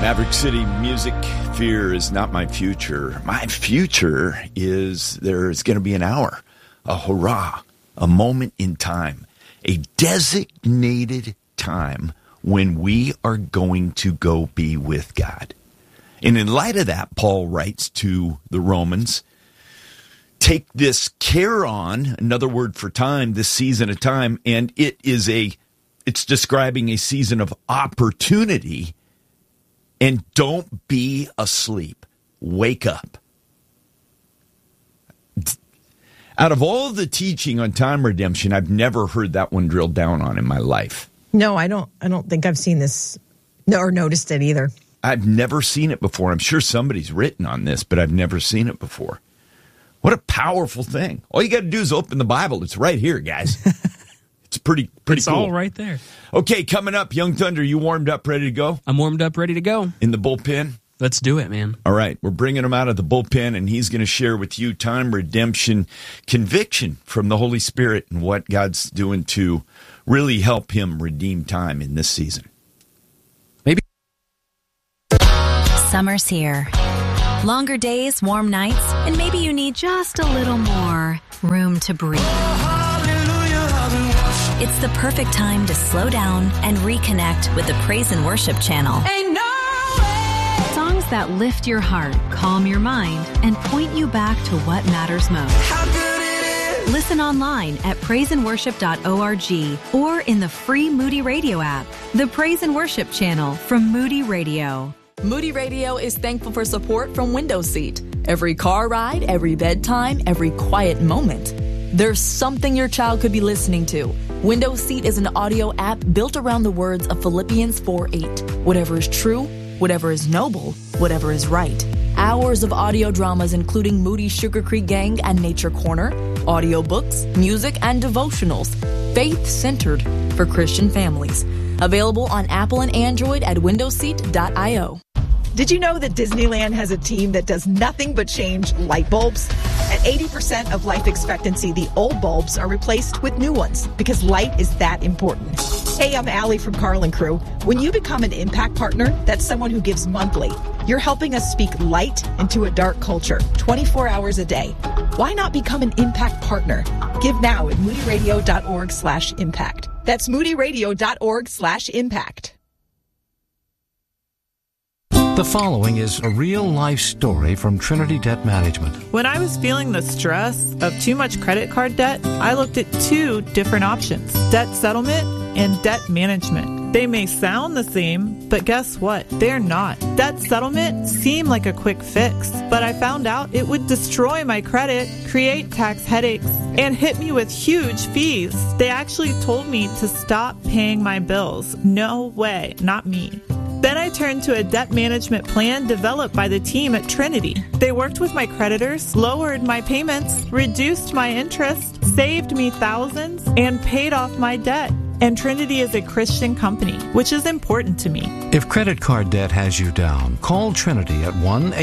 Maverick City Music, fear is not my future. My future is there's going to be an hour, a hurrah, a moment in time, a designated time when we are going to go be with God. And in light of that, Paul writes to the Romans, take this care on, another word for time, this season of time, and it's describing a season of opportunity. And don't be asleep. Wake up. Out of all the teaching on time redemption, I've never heard that one drilled down on in my life. No, I don't think I've seen this or noticed it either. I've never seen it before. I'm sure somebody's written on this, but I've never seen it before. What a powerful thing. All you got to do is open the Bible. It's right here, guys. It's pretty it's cool. All right there. Okay, coming up, Young Thunder, you warmed up, ready to go? I'm warmed up, ready to go. In the bullpen? Let's do it, man. All right, we're bringing him out of the bullpen, and he's going to share with you time redemption conviction from the Holy Spirit and what God's doing to really help him redeem time in this season. Maybe. Summer's here. Longer days, warm nights, and maybe you need just a little more room to breathe. It's the perfect time to slow down and reconnect with the Praise and Worship channel. Ain't no way. Songs that lift your heart, calm your mind, and point you back to what matters most. How good it is. Listen online at praiseandworship.org or in the free Moody Radio app. The Praise and Worship channel from Moody Radio. Moody Radio is thankful for support from Window Seat. Every car ride, every bedtime, every quiet moment. There's something your child could be listening to. Window Seat is an audio app built around the words of Philippians 4:8. Whatever is true, whatever is noble, whatever is right. Hours of audio dramas including Moody's Sugar Creek Gang and Nature Corner, audiobooks, music, and devotionals. Faith-centered for Christian families. Available on Apple and Android at windowseat.io. Did you know that Disneyland has a team that does nothing but change light bulbs? At 80% of life expectancy, the old bulbs are replaced with new ones because light is that important. Hey, I'm Allie from Carl and Crew. When you become an Impact Partner, that's someone who gives monthly. You're helping us speak light into a dark culture, 24 hours a day. Why not become an Impact Partner? Give now at moodyradio.org/impact. That's moodyradio.org/impact. The following is a real-life story from Trinity Debt Management. When I was feeling the stress of too much credit card debt, I looked at two different options: debt settlement and debt management. They may sound the same, but guess what? They're not. Debt settlement seemed like a quick fix, but I found out it would destroy my credit, create tax headaches, and hit me with huge fees. They actually told me to stop paying my bills. No way, not me. Then I turned to a debt management plan developed by the team at Trinity. They worked with my creditors, lowered my payments, reduced my interest, saved me thousands, and paid off my debt. And Trinity is a Christian company, which is important to me. If credit card debt has you down, call Trinity at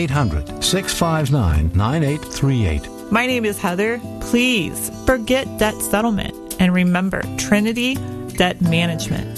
1-800-659-9838. My name is Heather. Please forget debt settlement and remember Trinity Debt Management.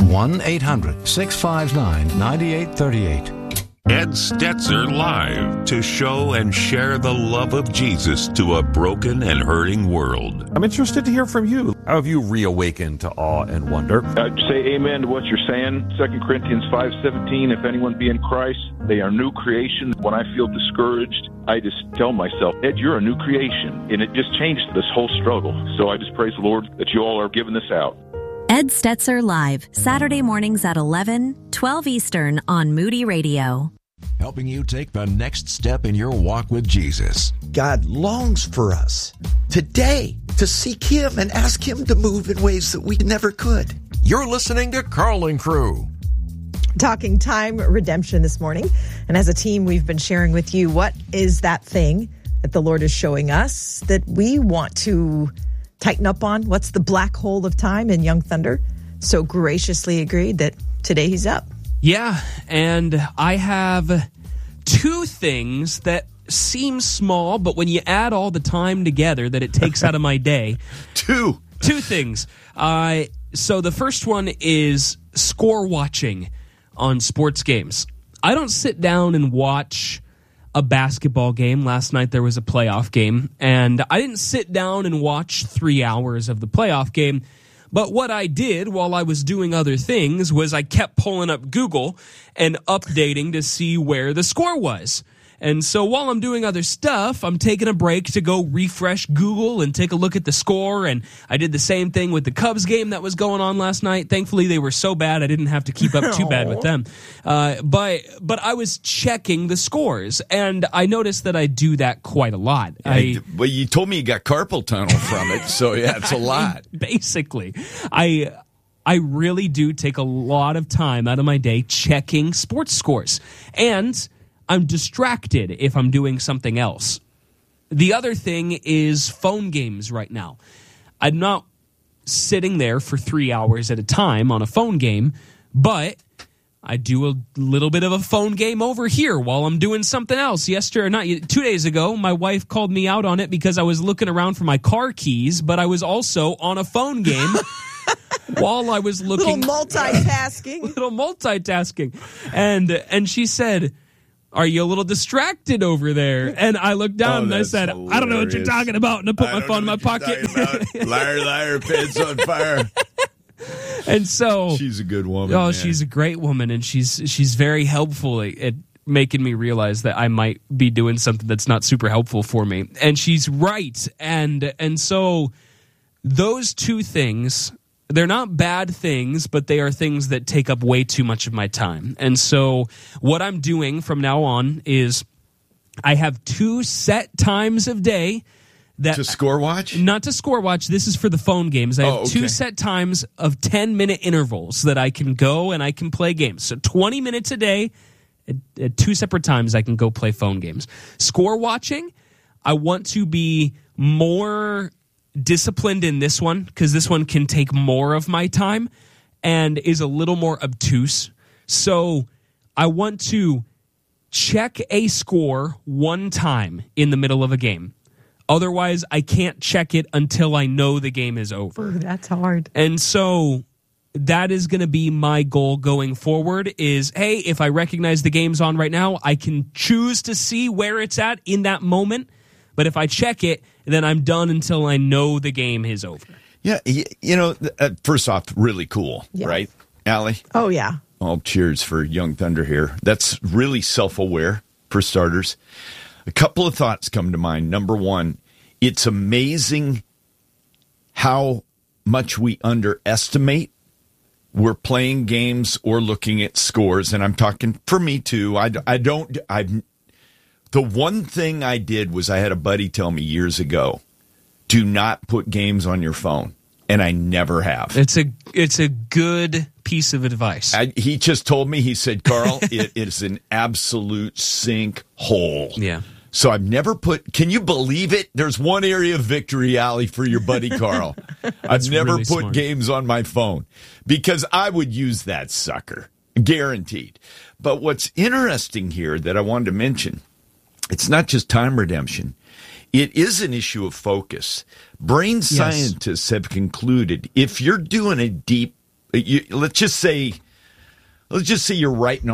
1-800-659-9838. Ed Stetzer Live, to show and share the love of Jesus to a broken and hurting world. I'm interested to hear from you. How have you reawakened to awe and wonder? I'd say amen to what you're saying. 2 Corinthians 5:17, if anyone be in Christ, they are new creation. When I feel discouraged, I just tell myself, Ed, you're a new creation. And it just changed this whole struggle. So I just praise the Lord that you all are giving this out. Ed Stetzer Live, Saturday mornings at 11, 12 Eastern on Moody Radio. Helping you take the next step in your walk with Jesus. God longs for us today to seek Him and ask Him to move in ways that we never could. You're listening to Carl and Crew. Talking time redemption this morning. And as a team, we've been sharing with you what is that thing that the Lord is showing us that we want to tighten up on. What's the black hole of time? And Young Thunder so graciously agreed that today he's up. Yeah, and I have two things that seem small, but when you add all the time together that it takes out of my day. Two things. So the first one is score watching on sports games. I don't sit down and watch a basketball game. Last night there was a playoff game, and I didn't sit down and watch 3 hours of the playoff game. But what I did while I was doing other things was I kept pulling up Google and updating to see where the score was. And so while I'm doing other stuff, I'm taking a break to go refresh Google and take a look at the score. And I did the same thing with the Cubs game that was going on last night. Thankfully, they were so bad I didn't have to keep up too bad with them. But I was checking the scores, and I noticed that I do that quite a lot. Well, you told me you got carpal tunnel from it, so yeah, it's a lot. Basically, I really do take a lot of time out of my day checking sports scores. And I'm distracted if I'm doing something else. The other thing is phone games right now. I'm not sitting there for 3 hours at a time on a phone game, but I do a little bit of a phone game over here while I'm doing something else. 2 days ago, my wife called me out on it because I was looking around for my car keys, but I was also on a phone game while I was looking. Little multitasking. And she said, "Are you a little distracted over there?" And I looked down and I said, hilarious. "I don't know what you're talking about." And I put my phone in my pocket. Liar, liar, pants on fire. And so she's a good woman. Oh, man. She's a great woman, and she's very helpful at making me realize that I might be doing something that's not super helpful for me. And she's right. And so those two things, they're not bad things, but they are things that take up way too much of my time. And so what I'm doing from now on is I have 2 set times of day that to score watch? Not to score watch. This is for the phone games. I have 2 set times of 10-minute intervals that I can go and I can play games. So 20 minutes a day at 2 separate times I can go play phone games. Score watching, I want to be more disciplined in this one because this one can take more of my time and is a little more obtuse. So I want to check a score 1 time in the middle of a game. Otherwise, I can't check it until I know the game is over. Ooh, that's hard. And so that is going to be my goal going forward is, hey, if I recognize the game's on right now, I can choose to see where it's at in that moment. But if I check it, then I'm done until I know the game is over. Yeah, first off, really cool, right, Allie? Oh, yeah. Oh, cheers for Young Thunder here. That's really self-aware, for starters. A couple of thoughts come to mind. Number one, it's amazing how much we underestimate. We're playing games or looking at scores, and I'm talking for me too. The one thing I did was I had a buddy tell me years ago, do not put games on your phone. And I never have. It's a good piece of advice. He just told me, he said, Carl, it is an absolute sinkhole. Yeah. So I've never can you believe it? There's one area of victory, Allie, for your buddy Carl. I've never really put games on my phone because I would use that sucker. Guaranteed. But what's interesting here that I wanted to mention, it's not just time redemption. It is an issue of focus. Brain scientists have concluded if you're doing a deep, let's just say you're writing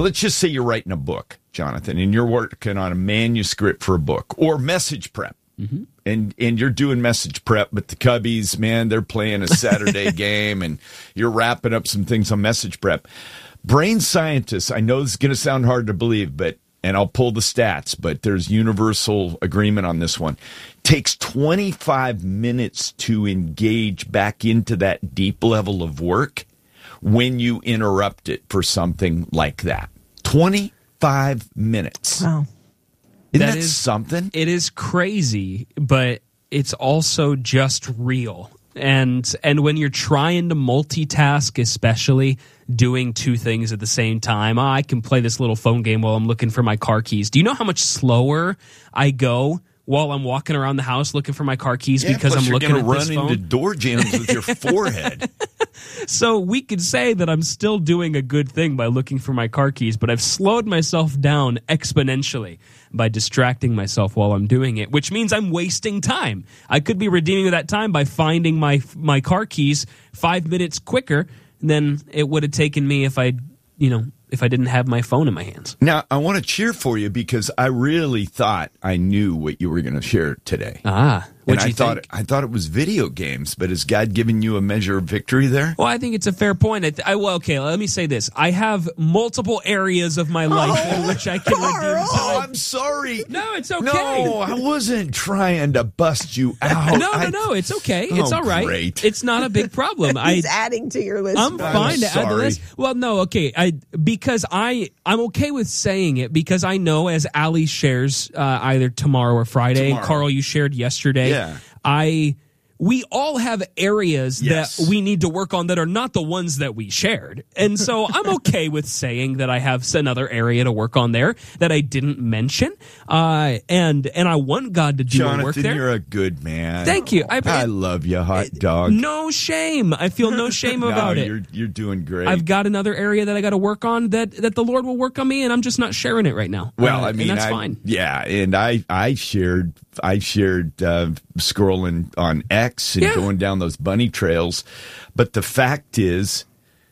a book, Jonathan, and you're working on a manuscript for a book or message prep. Mm-hmm. And you're doing message prep, but the Cubbies, man, they're playing a Saturday game and you're wrapping up some things on message prep. Brain scientists, I know this is going to sound hard to believe, and I'll pull the stats, but there's universal agreement on this one. Takes 25 minutes to engage back into that deep level of work when you interrupt it for something like that. 25 minutes. Wow. Isn't that something? It is crazy, but it's also just real. And when you're trying to multitask, especially doing 2 things at the same time, I can play this little phone game while I'm looking for my car keys. Do you know how much slower I go while I'm walking around the house looking for my car keys because I'm looking at this phone? You're going to run into door jams with your forehead. So we could say that I'm still doing a good thing by looking for my car keys, but I've slowed myself down exponentially by distracting myself while I'm doing it, which means I'm wasting time. I could be redeeming that time by finding my car keys 5 minutes quicker than it would have taken me if I, if I didn't have my phone in my hands. Now, I want to cheer for you because I really thought I knew what you were going to share today. What'd you think? I thought it was video games, but has God given you a measure of victory there? Well, I think it's a fair point. Okay, let me say this. I have multiple areas of my life in which I can redeem time. Oh, I'm sorry. No, it's okay. No, I wasn't trying to bust you out. No, it's okay. It's all right. Great. It's not a big problem. He's adding to your list. I'm fine to add to the list. Well, no, okay. I'm okay with saying it because I know as Allie shares either tomorrow or Friday, and Carl, you shared yesterday. Yeah. We all have areas that we need to work on that are not the ones that we shared. And so I'm okay with saying that I have another area to work on there that I didn't mention. And I want God to do Jonathan, work there. You're a good man. Thank you. I love you, hot dog. No shame. I feel no shame about it. You're doing great. I've got another area that I got to work on that the Lord will work on me, and I'm just not sharing it right now. Well, I mean, and that's fine. Yeah, and I shared scrolling on X and going down those bunny trails, but the fact is,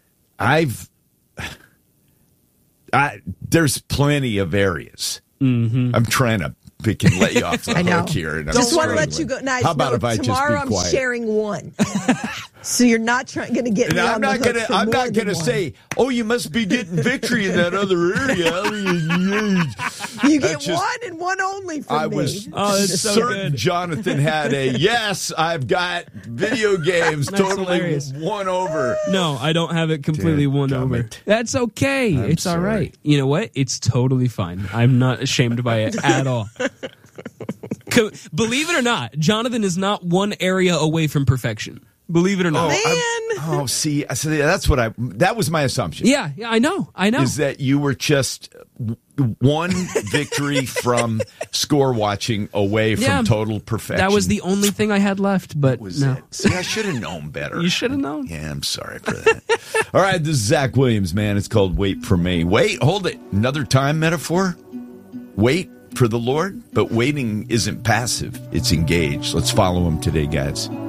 there's plenty of areas. Mm-hmm. I'm trying to pick and let you off the I know. hook here. And Just want to let you go. Nice. How about if I just be tomorrow quiet? I'm sharing one. So you're not going to get me on the hook for I'm more not than going to one. say, "Oh, you must be getting victory in that other area." You get one and one only from me. I was that's so certain good. Jonathan had a yes. I've got video games That's totally hilarious. won over. No, I don't have it completely won over. That's okay. It's all right. You know what? It's totally fine. I'm not ashamed by it at all. Believe it or not, Jonathan is not one area away from perfection. Believe it or not. See, that was my assumption. Yeah, I know. Is that you were just one victory from score watching away from total perfection. That was the only thing I had left, but no. See, I should have known better. You should have known. Yeah, I'm sorry for that. All right, this is Zach Williams, man. It's called Wait for Me. Wait, hold it. Another time metaphor? Wait for the Lord, but waiting isn't passive. It's engaged. Let's follow him today, guys.